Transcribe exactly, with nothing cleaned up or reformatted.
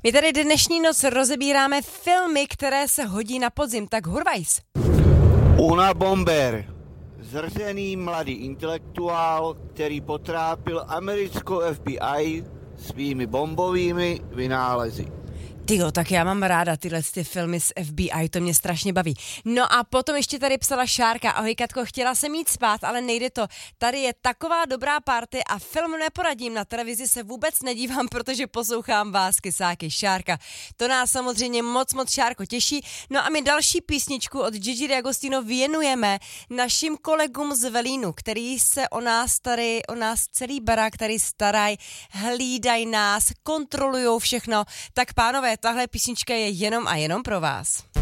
My tady dnešní noc rozebíráme filmy, které se hodí na podzim, tak hurvajs. Una Bomber, zrzený mladý intelektuál, který potrápil americkou F B I svými bombovými vynálezy. Tyjo, tak já mám ráda tyhle ty filmy z F B I, to mě strašně baví. No a potom ještě tady psala Šárka, ahoj Katko, chtěla jsem jít spát, ale nejde to. Tady je taková dobrá party a film neporadím, na televizi se vůbec nedívám, protože poslouchám vás, kysáky. Šárka, to nás samozřejmě moc, moc Šárko těší. No a my další písničku od Gigi D'Agostino věnujeme našim kolegům z Velínu, který se o nás tady, o nás celý barák tady starají, hlídají nás, kontrolujou všechno. Tak pánové, tahle písnička je jenom a jenom pro vás.